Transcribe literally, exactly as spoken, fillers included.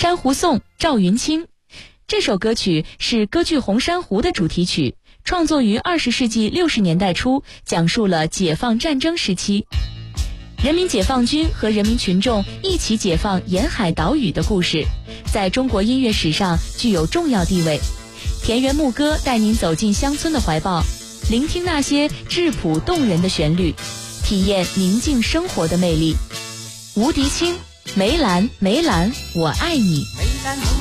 珊瑚颂》赵云清。这首歌曲是歌剧《红珊瑚》的主题曲，创作于二十世纪六十年代初，讲述了解放战争时期人民解放军和人民群众一起解放沿海岛屿的故事，在中国音乐史上具有重要地位。田园牧歌带您走进乡村的怀抱，聆听那些质朴动人的旋律，体验宁静生活的魅力。吴迪清，梅兰，梅兰，我爱你。 梅兰